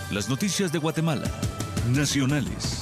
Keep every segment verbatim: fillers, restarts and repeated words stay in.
Las noticias de Guatemala, nacionales.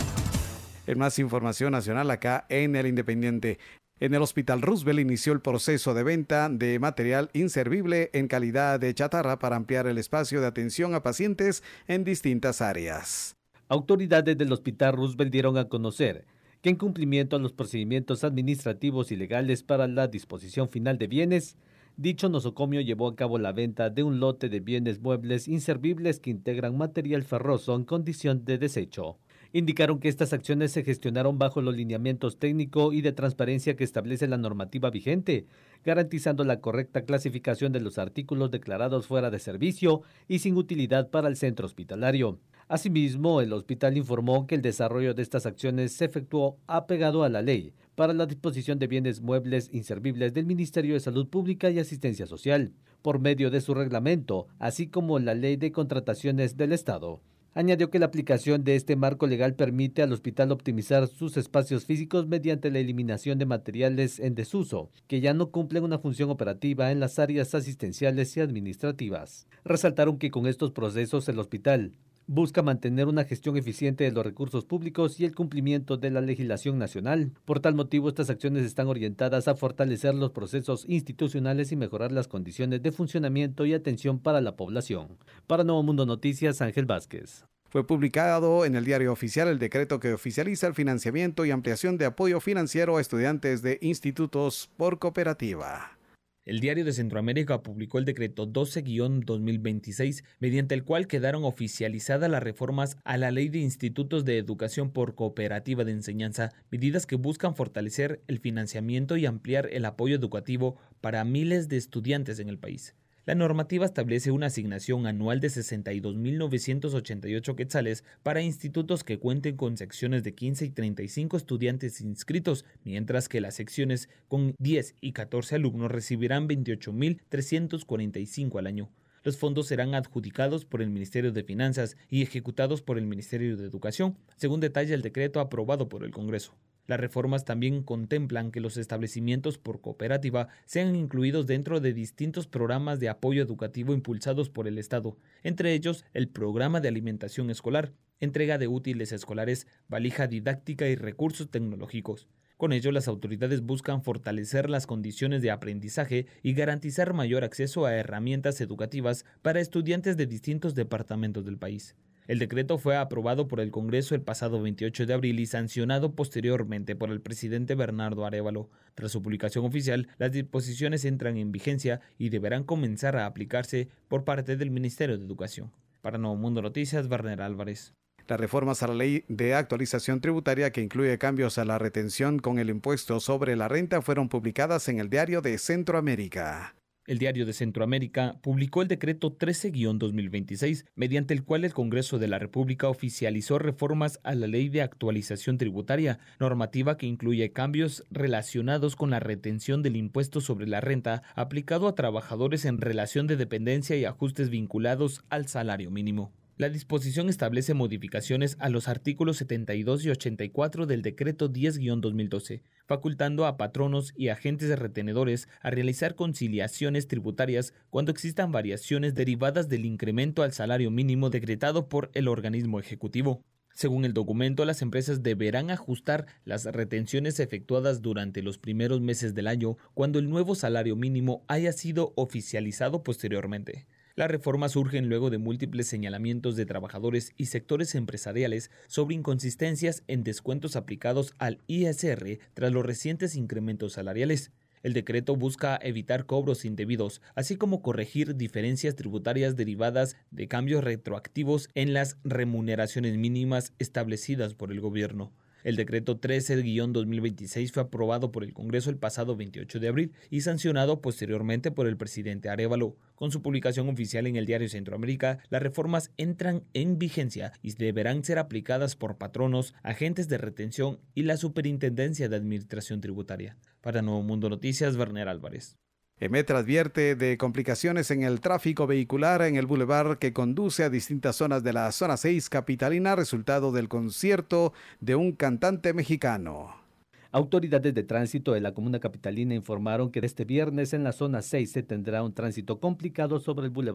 En más información nacional acá en El Independiente. En el Hospital Roosevelt inició el proceso de venta de material inservible en calidad de chatarra para ampliar el espacio de atención a pacientes en distintas áreas. Autoridades del Hospital Roosevelt dieron a conocer que en cumplimiento a los procedimientos administrativos y legales para la disposición final de bienes, dicho nosocomio llevó a cabo la venta de un lote de bienes muebles inservibles que integran material ferroso en condición de desecho. Indicaron que estas acciones se gestionaron bajo los lineamientos técnico y de transparencia que establece la normativa vigente, garantizando la correcta clasificación de los artículos declarados fuera de servicio y sin utilidad para el centro hospitalario. Asimismo, el hospital informó que el desarrollo de estas acciones se efectuó apegado a la ley para la disposición de bienes muebles inservibles del Ministerio de Salud Pública y Asistencia Social, por medio de su reglamento, así como la Ley de Contrataciones del Estado. Añadió que la aplicación de este marco legal permite al hospital optimizar sus espacios físicos mediante la eliminación de materiales en desuso, que ya no cumplen una función operativa en las áreas asistenciales y administrativas. Resaltaron que con estos procesos el hospital busca mantener una gestión eficiente de los recursos públicos y el cumplimiento de la legislación nacional. Por tal motivo, estas acciones están orientadas a fortalecer los procesos institucionales y mejorar las condiciones de funcionamiento y atención para la población. Para Nuevo Mundo Noticias, Ángel Vázquez. Fue publicado en el Diario Oficial el decreto que oficializa el financiamiento y ampliación de apoyo financiero a estudiantes de institutos por cooperativa. El Diario de Centroamérica publicó el decreto doce guión dos mil veintiséis, mediante el cual quedaron oficializadas las reformas a la Ley de Institutos de Educación por Cooperativa de Enseñanza, medidas que buscan fortalecer el financiamiento y ampliar el apoyo educativo para miles de estudiantes en el país. La normativa establece una asignación anual de sesenta y dos mil novecientos ochenta y ocho quetzales para institutos que cuenten con secciones de quince y treinta y cinco estudiantes inscritos, mientras que las secciones con diez y catorce alumnos recibirán veintiocho mil trescientos cuarenta y cinco al año. Los fondos serán adjudicados por el Ministerio de Finanzas y ejecutados por el Ministerio de Educación, según detalla el decreto aprobado por el Congreso. Las reformas también contemplan que los establecimientos por cooperativa sean incluidos dentro de distintos programas de apoyo educativo impulsados por el Estado, entre ellos el Programa de Alimentación Escolar, entrega de útiles escolares, valija didáctica y recursos tecnológicos. Con ello, las autoridades buscan fortalecer las condiciones de aprendizaje y garantizar mayor acceso a herramientas educativas para estudiantes de distintos departamentos del país. El decreto fue aprobado por el Congreso el pasado veintiocho de abril y sancionado posteriormente por el presidente Bernardo Arévalo. Tras su publicación oficial, las disposiciones entran en vigencia y deberán comenzar a aplicarse por parte del Ministerio de Educación. Para Nuevo Mundo Noticias, Werner Álvarez. Las reformas a la ley de actualización tributaria que incluye cambios a la retención con el impuesto sobre la renta fueron publicadas en el Diario de Centroamérica. El Diario de Centroamérica publicó el decreto trece guión dos mil veintiséis, mediante el cual el Congreso de la República oficializó reformas a la Ley de Actualización Tributaria, normativa que incluye cambios relacionados con la retención del impuesto sobre la renta aplicado a trabajadores en relación de dependencia y ajustes vinculados al salario mínimo. La disposición establece modificaciones a los artículos setenta y dos y ochenta y cuatro del decreto diez guión dos mil doce, facultando a patronos y agentes retenedores a realizar conciliaciones tributarias cuando existan variaciones derivadas del incremento al salario mínimo decretado por el organismo ejecutivo. Según el documento, las empresas deberán ajustar las retenciones efectuadas durante los primeros meses del año cuando el nuevo salario mínimo haya sido oficializado posteriormente. Las reformas surgen luego de múltiples señalamientos de trabajadores y sectores empresariales sobre inconsistencias en descuentos aplicados al I S R tras los recientes incrementos salariales. El decreto busca evitar cobros indebidos, así como corregir diferencias tributarias derivadas de cambios retroactivos en las remuneraciones mínimas establecidas por el gobierno. El decreto trece guión dos mil veintiséis fue aprobado por el Congreso el pasado veintiocho de abril y sancionado posteriormente por el presidente Arévalo. Con su publicación oficial en el Diario Centroamérica, las reformas entran en vigencia y deberán ser aplicadas por patronos, agentes de retención y la Superintendencia de Administración Tributaria. Para Nuevo Mundo Noticias, Werner Álvarez. EMETRA advierte de complicaciones en el tráfico vehicular en el bulevar que conduce a distintas zonas de la zona seis capitalina, resultado del concierto de un cantante mexicano. Autoridades de tránsito de la comuna capitalina informaron que este viernes en la zona seis se tendrá un tránsito complicado sobre el bulevar